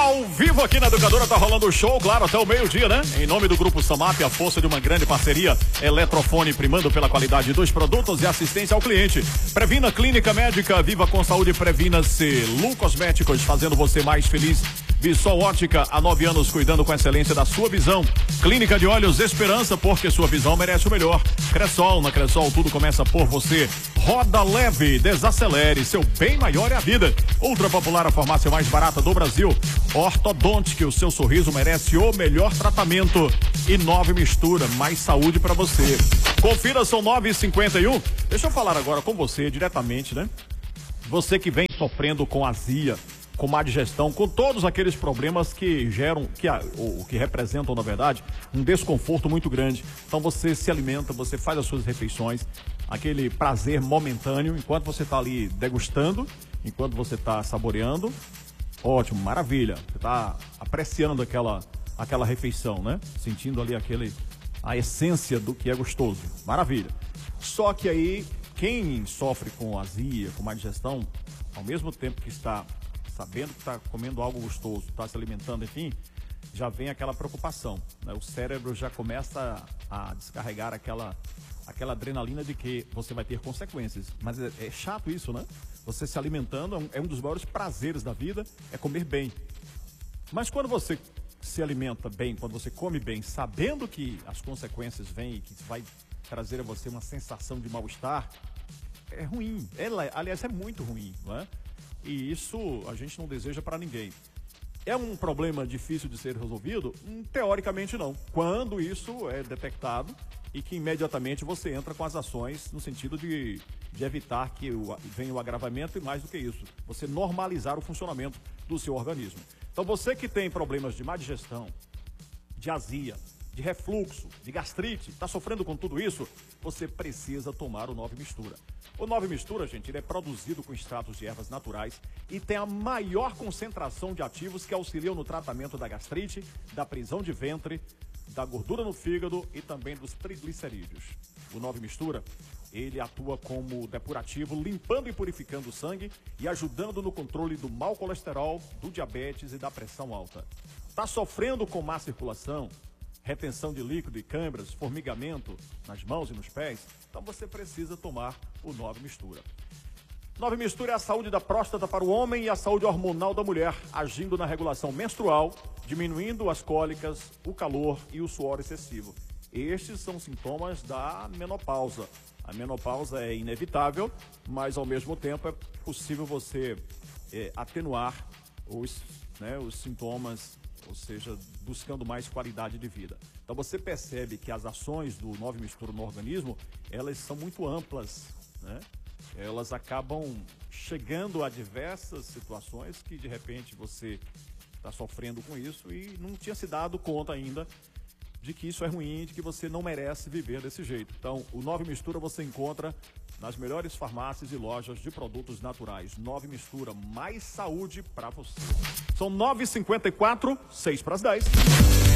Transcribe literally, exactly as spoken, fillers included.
Ao vivo aqui na Educadora tá rolando o show, claro, até o meio-dia, né? Em nome do Grupo Samap, a força de uma grande parceria. Eletrofone primando pela qualidade dos produtos e assistência ao cliente. Previna Clínica Médica, viva com saúde, previna-se. Lu Cosméticos, fazendo você mais feliz. Vissol Ótica, há nove anos cuidando com excelência da sua visão. Clínica de Olhos Esperança, porque sua visão merece o melhor. Cressol, na Cressol tudo começa por você. Roda Leve, desacelere, seu bem maior é a vida. Ultra Popular, a farmácia mais barata do Brasil. Ortodontic, o seu sorriso merece o melhor tratamento. E Nove Mistura, mais saúde pra você. Confira, são nove e cinquenta e um. Deixa eu falar agora com você diretamente, né? Você que vem sofrendo com azia, com má digestão, com todos aqueles problemas que geram, que, ou que representam, na verdade, um desconforto muito grande. Então você se alimenta, você faz as suas refeições, aquele prazer momentâneo, enquanto você está ali degustando, enquanto você está saboreando, ótimo, maravilha. Você está apreciando aquela, aquela refeição, né? Sentindo ali aquele, a essência do que é gostoso, maravilha. Só que aí, quem sofre com azia, com má digestão, ao mesmo tempo que está sabendo que está comendo algo gostoso, está se alimentando, enfim, já vem aquela preocupação, né? O cérebro já começa a descarregar aquela, aquela adrenalina de que você vai ter consequências. Mas é, é chato isso, né? Você se alimentando é um, é um dos maiores prazeres da vida, é comer bem. Mas quando você se alimenta bem, quando você come bem, sabendo que as consequências vêm e que vai trazer a você uma sensação de mal-estar, é ruim. Ela, aliás, é muito ruim, não é? E isso a gente não deseja para ninguém. É um problema difícil de ser resolvido? Hum, teoricamente não. Quando isso é detectado e que imediatamente você entra com as ações no sentido de, de evitar que o, venha o agravamento e mais do que isso, você normalizar o funcionamento do seu organismo. Então você que tem problemas de má digestão, de azia, de refluxo, de gastrite, está sofrendo com tudo isso, você precisa tomar o Nove Mistura. O Nove Mistura, gente, ele é produzido com extratos de ervas naturais e tem a maior concentração de ativos que auxiliam no tratamento da gastrite, da prisão de ventre, da gordura no fígado e também dos triglicerídeos. O Nove Mistura, ele atua como depurativo, limpando e purificando o sangue e ajudando no controle do mau colesterol, do diabetes e da pressão alta. Está sofrendo com má circulação, retenção de líquido e câimbras, formigamento nas mãos e nos pés, então você precisa tomar o Nove Mistura. Nove Mistura é a saúde da próstata para o homem e a saúde hormonal da mulher, agindo na regulação menstrual, diminuindo as cólicas, o calor e o suor excessivo. Estes são sintomas da menopausa. A menopausa é inevitável, mas ao mesmo tempo é possível você é, atenuar os, né, os sintomas, ou seja, buscando mais qualidade de vida. Então você percebe que as ações do Nove Mistura no organismo, elas são muito amplas, né? Elas acabam chegando a diversas situações que de repente você está sofrendo com isso e não tinha se dado conta ainda de que isso é ruim, de que você não merece viver desse jeito. Então, o Nove Mistura você encontra nas melhores farmácias e lojas de produtos naturais. Nove Mistura, mais saúde para você. São nove e cinquenta e quatro, seis para as dez.